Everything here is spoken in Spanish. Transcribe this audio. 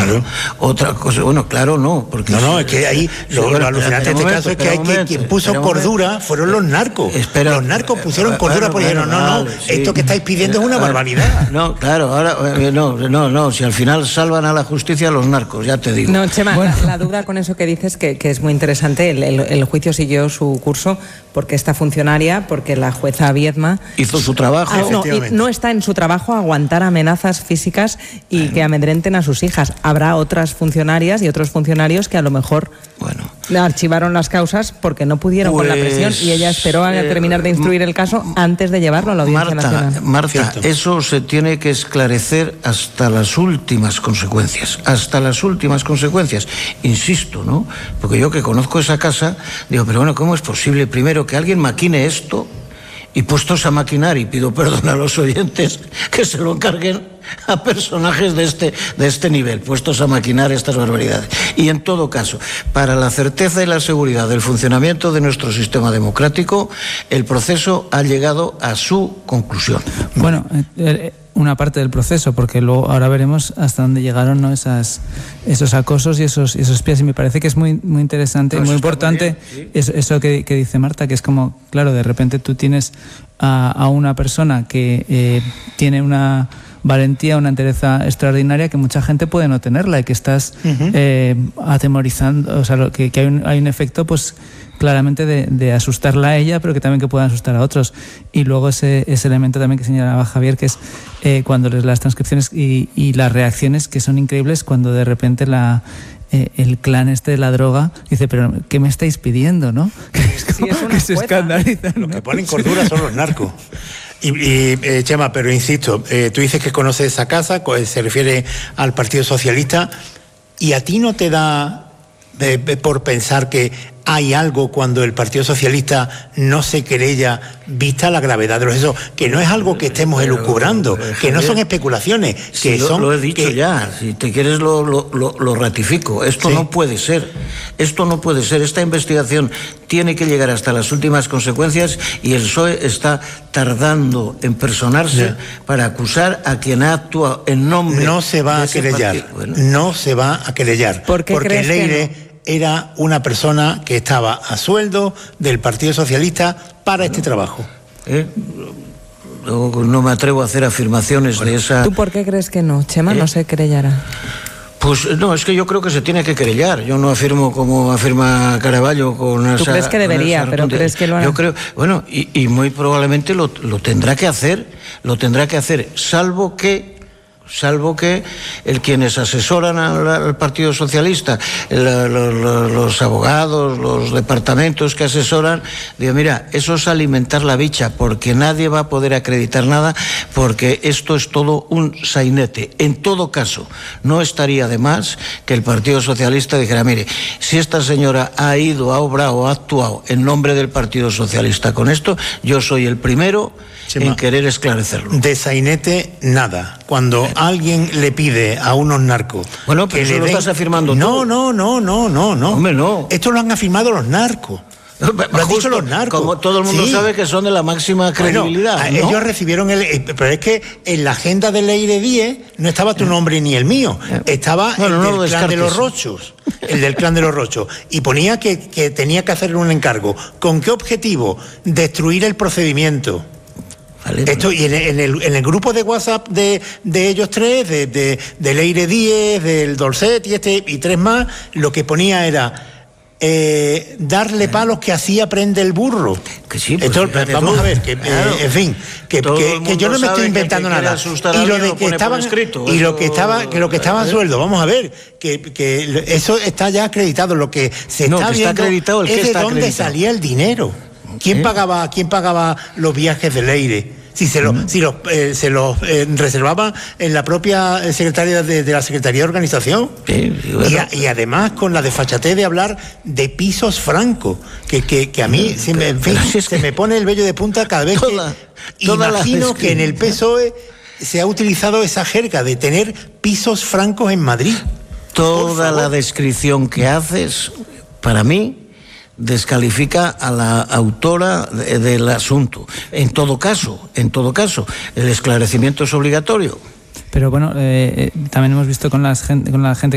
Claro. Otra cosa, bueno, claro, no. Porque es que ahí lo alucinante de este caso es que quien puso cordura fueron los narcos. Los narcos pusieron cordura porque dijeron, esto que estáis pidiendo es una barbaridad. No, claro, ahora, no, si al final salvan a la justicia los narcos, ya te digo. No, Chema, la duda con eso que dices, que es muy interesante, el juicio siguió su curso porque esta funcionaria, porque la jueza Viedma hizo su trabajo. No está en su trabajo aguantar amenazas físicas y que amedrenten a sus hijas. Habrá otras funcionarias y otros funcionarios que a lo mejor archivaron las causas porque no pudieron con la presión y ella esperó a terminar de instruir el caso antes de llevarlo a la Audiencia Nacional. Marta, eso se tiene que esclarecer hasta las últimas consecuencias. Hasta las últimas consecuencias. Insisto, ¿no? Porque yo que conozco esa casa, digo, pero bueno, ¿cómo es posible primero que alguien maquine esto? Y puestos a maquinar, y pido perdón a los oyentes, que se lo encarguen a personajes de este nivel, puestos a maquinar estas barbaridades. Y en todo caso, para la certeza y la seguridad del funcionamiento de nuestro sistema democrático, el proceso ha llegado a su conclusión. Bueno, una parte del proceso, porque luego ahora veremos hasta dónde llegaron, ¿no? esos acosos y esos pies, y me parece que es muy, muy interesante y muy importante eso que dice Marta, que es como, claro, de repente tú tienes a una persona que tiene una valentía, una entereza extraordinaria que mucha gente puede no tenerla y que estás atemorizando, o sea, que hay un efecto pues claramente de asustarla a ella, pero que también que puedan asustar a otros. Y luego ese elemento también que señalaba Javier, que es cuando lees las transcripciones y las reacciones que son increíbles cuando de repente el clan de la droga dice, pero ¿qué me estáis pidiendo, no? Que se escandalizan, ¿no? Los que ponen cordura son los narcos. Y Chema, pero insisto, tú dices que conoces esa casa, se refiere al Partido Socialista, y a ti no te da por pensar que hay algo cuando el Partido Socialista no se querella vista la gravedad de los hechos, que no es algo que estemos elucubrando, que no son especulaciones, que son... Lo he dicho ya, si te quieres lo ratifico. Esto no puede ser, esta investigación tiene que llegar hasta las últimas consecuencias y el PSOE está tardando en personarse para acusar a quien ha actuado en nombre... No se va a querellar, no se va a querellar, porque Leire era una persona que estaba a sueldo del Partido Socialista para este trabajo. No me atrevo a hacer afirmaciones de esa... ¿Tú por qué crees que no, Chema, no se querellará? Pues no, es que yo creo que se tiene que querellar. Yo no afirmo como afirma Caraballo con esa... ¿Tú crees que debería, pero crees que lo hará? Yo creo, bueno, y muy probablemente lo tendrá que hacer, salvo que quienes asesoran al Partido Socialista, los abogados, los departamentos que asesoran, digo, mira, eso es alimentar la bicha, porque nadie va a poder acreditar nada, porque esto es todo un sainete. En todo caso, no estaría de más que el Partido Socialista dijera, mire, si esta señora ha ido, ha obrado, ha actuado en nombre del Partido Socialista con esto, yo soy el primero en querer esclarecerlo. De sainete, nada. Cuando alguien le pide a unos narcos... Bueno, pero eso lo estás afirmando tú. No. Hombre, no. Esto lo han afirmado los narcos. Lo han dicho los narcos. Como todo el mundo sabe que son de la máxima credibilidad. Bueno, ¿no? Ellos recibieron pero es que en la agenda de Leire 10 no estaba tu nombre ni el mío. Estaba el del clan de los Rochos. El del clan de los Rochos. Y ponía que tenía que hacerle un encargo. ¿Con qué objetivo? Destruir el procedimiento. Vale, esto, y en el grupo de WhatsApp de ellos tres, de Leire 10, del Dolcet y tres más, lo que ponía era darle palos que así aprende el burro. Que sí, pues vamos a ver, en fin, que yo no me estoy inventando nada. Y lo de que estaban que estaban a sueldo, vamos a ver, que eso está ya acreditado. Lo que se está viendo es de dónde salía el dinero. ¿Quién pagaba los viajes de Leire? Si se los reservaba en la propia secretaria de la Secretaría de Organización. Y además con la desfachatez de hablar de pisos francos, que a mí se me pone el vello de punta cada vez imagino que en el PSOE se ha utilizado esa jerga de tener pisos francos en Madrid. Toda la descripción que haces, para mí, descalifica a la autora del asunto. En todo caso, el esclarecimiento es obligatorio. Pero bueno, también hemos visto con la gente